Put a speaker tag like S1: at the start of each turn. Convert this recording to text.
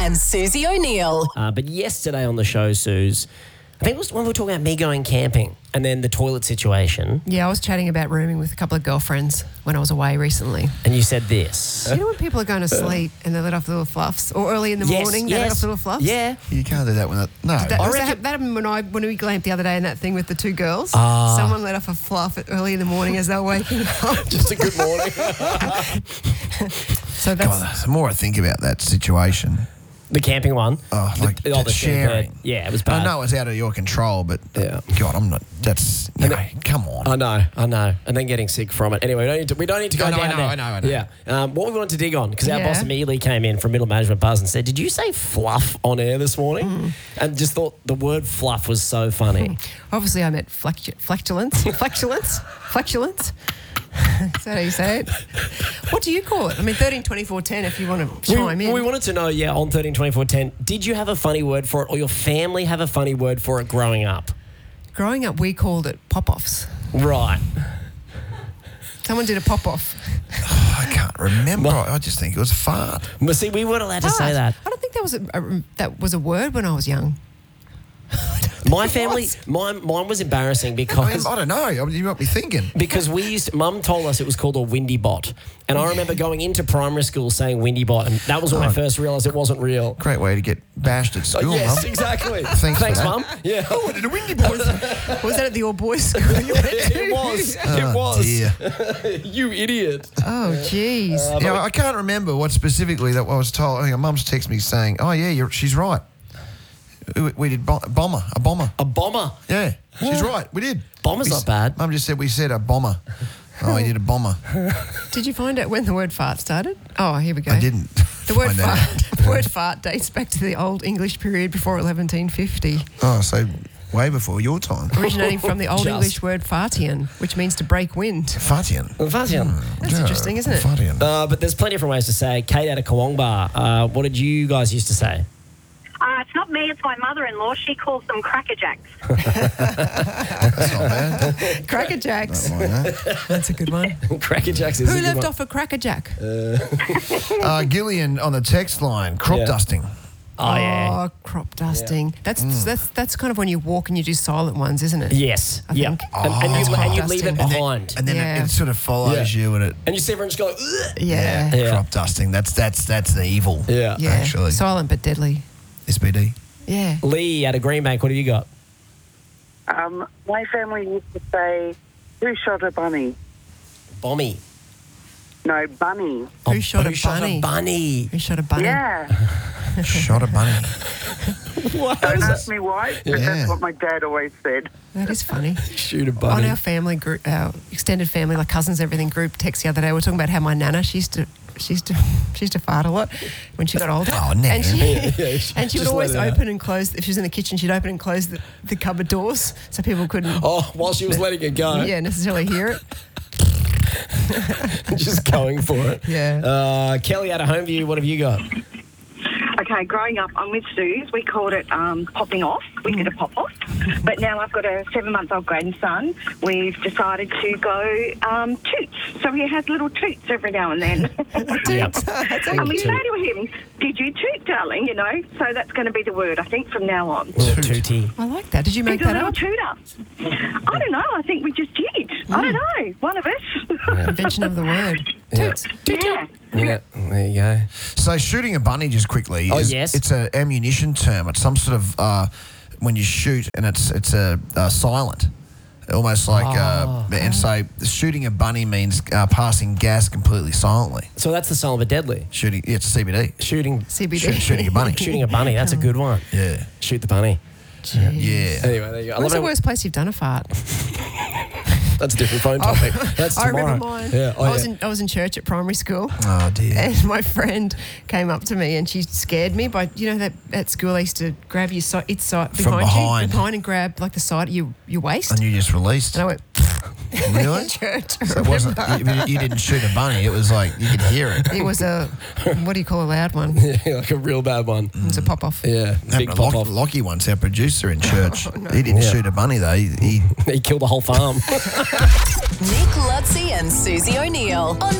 S1: and Susie O'Neill.
S2: But yesterday on the show, Suze, I think it was when we were talking about me going camping and then the toilet situation.
S3: Yeah, I was chatting about rooming with a couple of girlfriends when I was away recently.
S2: And you said this.
S3: You know when people are going to sleep and they let off little fluffs? Or early in the morning they let off little fluffs?
S2: Yeah.
S4: You can't do that when no.
S3: That happened when we glamped the other day in that thing with the two girls. Someone let off a fluff early in the morning as they were waking up.
S2: Just a good morning.
S3: So that's...
S4: God, the more I think about that situation...
S2: The camping one.
S4: The sharing.
S2: Yeah, it was bad.
S4: I know it's out of your control, but
S2: yeah.
S4: God, I'm not. That's come on.
S2: I know. And then getting sick from it. Anyway, we don't need to go down there.
S4: I know.
S2: Yeah. What we wanted to dig on, because our boss immediately came in from Middle Management Buzz and said, "Did you say fluff on air this morning?" And just thought the word fluff was so funny.
S3: Obviously, I meant flatulence. Flatulence. Is that how you say it? What do you call it? I mean, 13, 24, 10 if you want to chime in.
S2: We wanted to know, on 13, 24, 10, did you have a funny word for it or your family have a funny word for it growing up?
S3: Growing up, we called it pop-offs.
S2: Right.
S3: Someone did a pop-off.
S4: I can't remember. I just think it was fart.
S2: But see, we weren't allowed to say that.
S3: I don't think that was a word when I was young.
S2: My family, mine was embarrassing because...
S4: I don't know. You might be thinking.
S2: Because Mum told us it was called a windy bot. And I remember going into primary school saying windy bot, and that was when I first realised it wasn't real.
S4: Great way to get bashed at school,
S2: yes,
S4: Mum.
S2: Exactly.
S4: Thanks,
S2: Mum. Yeah.
S4: Oh, I did a windy bot.
S3: Was that at the all-boys school you went to?
S2: It was.
S4: Oh,
S2: it was.
S4: Dear.
S2: You idiot.
S3: Oh, jeez.
S4: I can't remember what specifically that I was told. I think Mum's texted me saying, "Oh yeah, she's right. We did a bomber.
S2: A bomber?
S4: Yeah, she's right. We did.
S2: Bomber's not bad.
S4: Mum just said we said a bomber. Oh, we did a bomber.
S3: Did you find out when the word fart started? Oh, here we go.
S4: I didn't.
S3: The word fart dates back to the Old English period before 1750.
S4: Oh, so way before your time.
S3: Originating from the Old English word fartian, which means to break wind.
S4: Fartian.
S3: That's interesting, isn't it?
S4: Fartian.
S2: But there's plenty of different ways to say. Kate out of Kawongbar, what did you guys used to say?
S5: It's not me, it's my mother-in-law. She calls them Cracker Jacks.
S4: That's not bad.
S3: Cracker Jacks.
S4: Don't mind that.
S3: That's a good one.
S2: Cracker Jacks is
S3: Who
S2: a good
S3: left
S2: one.
S3: off a Cracker Jack?
S4: Gillian on the text line, crop dusting.
S2: Oh, yeah.
S3: Oh, crop dusting. That's kind of when you walk and you do silent ones, isn't it?
S2: Yes.
S3: I think.
S2: And you leave it
S3: dusting.
S2: behind.
S4: And then it sort of follows you and it...
S2: And you see everyone just go, ugh.
S3: Yeah.
S4: Crop dusting. That's the evil.
S2: Yeah.
S4: Actually.
S3: Silent but deadly.
S4: SBD.
S3: Yeah.
S2: Lee out of Greenbank, what have you got?
S6: My family used to say, "Who shot a bunny?"
S2: Bommy.
S6: No, bunny.
S3: Who shot a
S2: Who shot
S3: bunny?
S2: a bunny?
S3: Who shot a bunny?
S6: Yeah.
S4: Shot a bunny.
S6: Don't ask me why, but that's what my dad always said.
S3: That is funny.
S2: Shoot a bunny.
S3: On our family group, our extended family, like cousins, everything group text the other day, we were talking about how my nana, she used to fart a lot when she got older.
S4: Oh, Nan.
S3: And she would always open and close, if she was in the kitchen, she'd open and close the cupboard doors so people couldn't...
S2: Oh, while she was letting it go.
S3: Yeah, necessarily hear it.
S2: Just going for it.
S3: Yeah.
S2: Kelly out of Homeview, what have you got?
S5: Okay, growing up, I'm with Suze. We called it popping off. We did a pop-off. But now I've got a 7-month-old grandson. We've decided to go toots. So he has little toots every now and then.
S3: Toots.
S5: And we say to him, "Did you toot, darling?" You know? So that's going to be the word, I think, from now on.
S2: Tootie.
S3: I like that. Did you make
S5: He's a
S3: that
S5: little
S3: up?
S5: tooter. I don't know. I think we just did. I don't know. One of us.
S3: Invention of the word. Toots.
S5: Yeah.
S2: Yeah, there you go.
S4: So shooting a bunny, just quickly,
S2: yes.
S4: It's an ammunition term. It's some sort of when you shoot and it's a silent, almost like and so shooting a bunny means passing gas completely silently.
S2: So that's the silent but deadly.
S4: Shooting, it's a CBD.
S2: Shooting
S3: CBD.
S4: Shooting a bunny.
S2: Shooting a bunny, that's a good one.
S4: Yeah.
S2: Shoot the bunny.
S4: Yeah.
S2: Anyway, there you go.
S3: Where's the worst place you've done a fart?
S2: That's a different phone topic. That's
S3: I
S2: tomorrow.
S3: remember mine.
S2: Yeah.
S3: I was in church at primary school.
S4: Oh, dear.
S3: And my friend came up to me and she scared me by, you know, that at school they used to grab your side behind you and grab like the side of your waist.
S4: And you just released.
S3: And I went,
S4: really?
S3: church.
S4: So it wasn't, you didn't shoot a bunny. It was like you could hear it.
S3: It was a, what do you call a loud one?
S2: Yeah, like a real bad one.
S3: It was a pop-off.
S2: Yeah, big pop-off.
S4: Lockie once, our producer in church, he didn't shoot a bunny though. He
S2: He killed the whole farm.
S1: Nick Lutzi and Susie O'Neill on